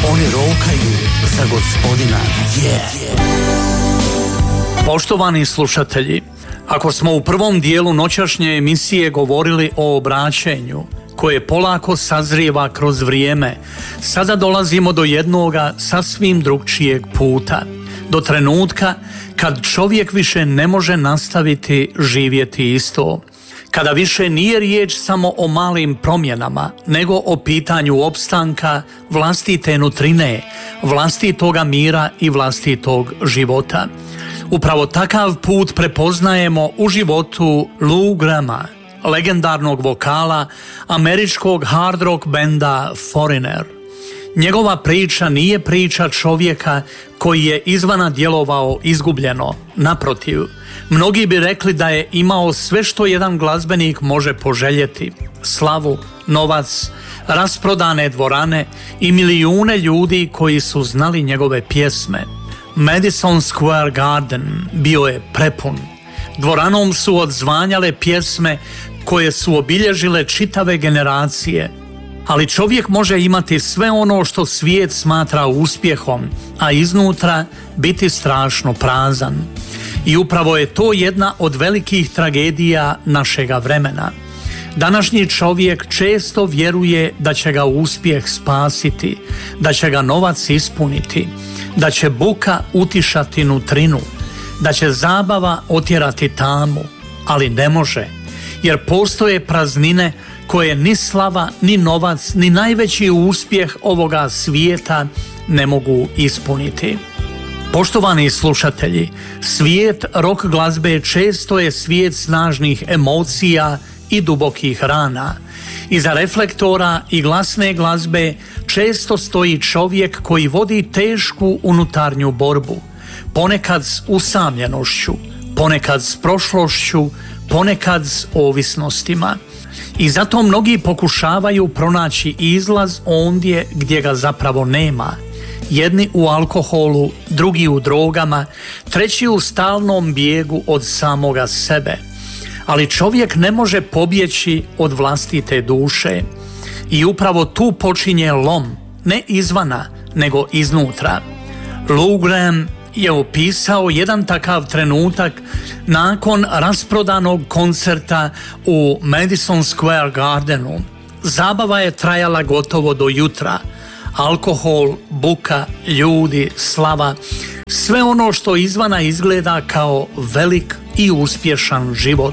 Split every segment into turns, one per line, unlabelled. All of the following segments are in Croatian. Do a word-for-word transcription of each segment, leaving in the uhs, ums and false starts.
Oni rokaju za Gospodina. Yeah.
Poštovani slušatelji, ako smo u prvom dijelu noćašnje emisije govorili o obraćenju koje polako sazrijeva kroz vrijeme, sada dolazimo do jednoga sasvim drugčijeg puta, do trenutka kad čovjek više ne može nastaviti živjeti isto, kada više nije riječ samo o malim promjenama, nego o pitanju opstanka vlastite nutrine, vlastitoga mira i vlastitog života. Upravo takav put prepoznajemo u životu Lou Grahama, legendarnog vokala američkog hard rock benda Foreigner. Njegova priča nije priča čovjeka koji je izvana djelovao izgubljeno. Naprotiv, mnogi bi rekli da je imao sve što jedan glazbenik može poželjeti: slavu, novac, rasprodane dvorane i milijune ljudi koji su znali njegove pjesme. Madison Square Garden bio je prepun. Dvoranom su odzvanjale pjesme koje su obilježile čitave generacije. Ali čovjek može imati sve ono što svijet smatra uspjehom, a iznutra biti strašno prazan. I upravo je to jedna od velikih tragedija našega vremena. Današnji čovjek često vjeruje da će ga uspjeh spasiti, da će ga novac ispuniti, da će buka utišati nutrinu, da će zabava otjerati tamu, ali ne može, jer postoje praznine koje ni slava, ni novac, ni najveći uspjeh ovoga svijeta ne mogu ispuniti. Poštovani slušatelji, svijet rock glazbe često je svijet snažnih emocija i dubokih rana. Iza reflektora i glasne glazbe često stoji čovjek koji vodi tešku unutarnju borbu, ponekad s usamljenošću, ponekad s prošlošću, ponekad s ovisnostima. I zato mnogi pokušavaju pronaći izlaz ondje gdje ga zapravo nema. Jedni u alkoholu, drugi u drogama, treći u stalnom bijegu od samoga sebe. Ali čovjek ne može pobjeći od vlastite duše. I upravo tu počinje lom, ne izvana, nego iznutra. Lou Graham je opisao jedan takav trenutak nakon rasprodanog koncerta u Madison Square Gardenu. Zabava je trajala gotovo do jutra. Alkohol, buka, ljudi, slava, sve ono što izvana izgleda kao velik i uspješan život.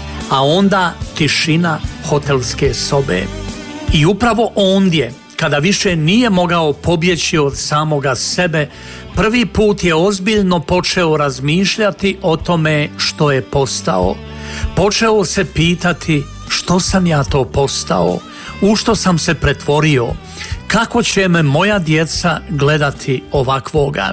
A onda tišina hotelske sobe. I upravo ondje, kada više nije mogao pobjeći od samoga sebe, prvi put je ozbiljno počeo razmišljati o tome što je postao. Počeo se pitati što sam ja to postao, u što sam se pretvorio, kako će me moja djeca gledati ovakvoga.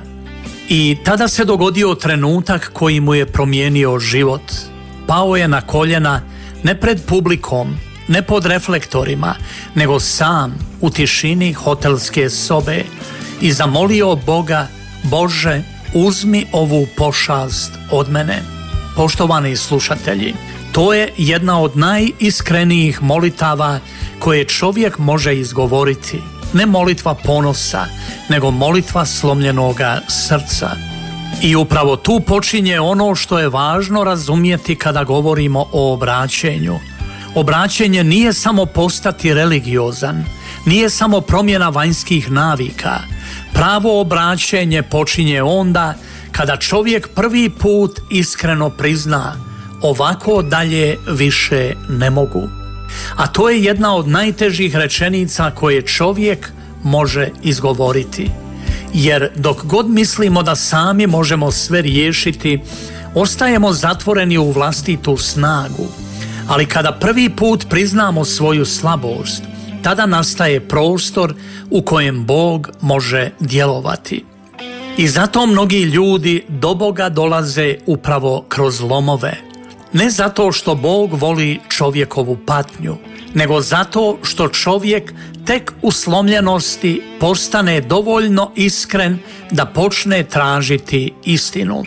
I tada se dogodio trenutak koji mu je promijenio život. Pao je na koljena, ne pred publikom, ne pod reflektorima, nego sam u tišini hotelske sobe i zamolio Boga: Bože, uzmi ovu pošast od mene. Poštovani slušatelji, to je jedna od najiskrenijih molitava koje čovjek može izgovoriti. Ne molitva ponosa, nego molitva slomljenoga srca. I upravo tu počinje ono što je važno razumjeti kada govorimo o obraćenju. Obraćenje nije samo postati religiozan, nije samo promjena vanjskih navika. Pravo obraćenje počinje onda kada čovjek prvi put iskreno prizna: ovako dalje više ne mogu. A to je jedna od najtežih rečenica koje čovjek može izgovoriti. Jer dok god mislimo da sami možemo sve riješiti, ostajemo zatvoreni u vlastitu snagu. Ali kada prvi put priznamo svoju slabost, tada nastaje prostor u kojem Bog može djelovati. I zato mnogi ljudi do Boga dolaze upravo kroz lomove. Ne zato što Bog voli čovjekovu patnju, nego zato što čovjek tek u slomljenosti postane dovoljno iskren da počne tražiti istinu.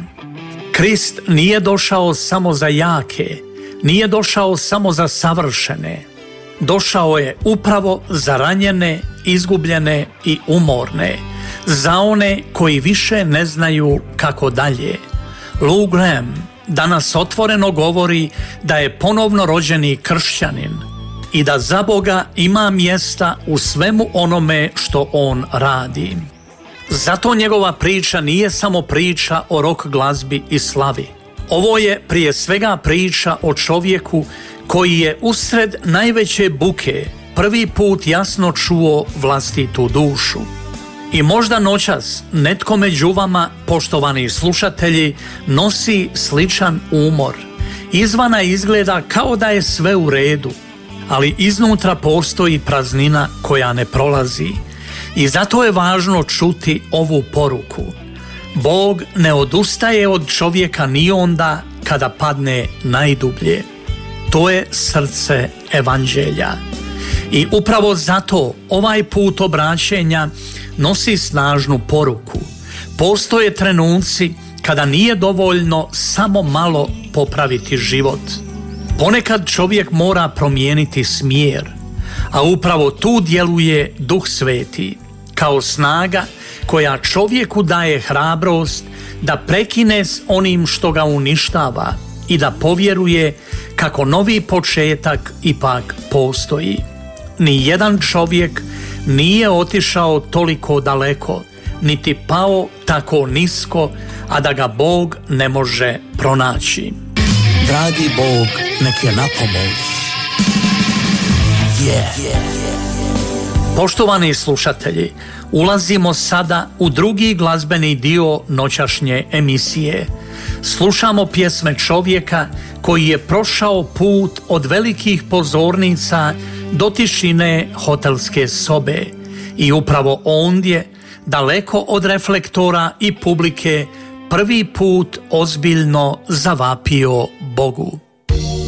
Krist nije došao samo za jake, nije došao samo za savršene. došao je upravo za ranjene, izgubljene i umorne, za one koji više ne znaju kako dalje. Lou Graham danas otvoreno govori da je ponovno rođeni kršćanin i da za Boga ima mjesta u svemu onome što on radi. Zato njegova priča nije samo priča o rock glazbi i slavi. Ovo je prije svega priča o čovjeku koji je usred najveće buke prvi put jasno čuo vlastitu dušu. I možda noćas netko među vama, poštovani slušatelji, nosi sličan umor. Izvana izgleda kao da je sve u redu, ali iznutra postoji praznina koja ne prolazi. I zato je važno čuti ovu poruku. Bog ne odustaje od čovjeka ni onda kada padne najdublje. To je srce evanđelja. I upravo zato ovaj put obraćenja nosi snažnu poruku. Postoje trenuci kada nije dovoljno samo malo popraviti život. Ponekad čovjek mora promijeniti smjer, a upravo tu djeluje Duh Sveti, kao snaga koja čovjeku daje hrabrost da prekine s onim što ga uništava i da povjeruje kako novi početak ipak postoji. Ni jedan čovjek nije otišao toliko daleko, niti pao tako nisko, a da ga Bog ne može pronaći.
Dragi Bog nek je na pomoć. Yeah.
Poštovani slušatelji, ulazimo sada u drugi glazbeni dio noćašnje emisije. Slušamo pjesme čovjeka koji je prošao put od velikih pozornica do tišine hotelske sobe i upravo ondje, daleko od reflektora i publike, prvi put ozbiljno zavapio Bogu.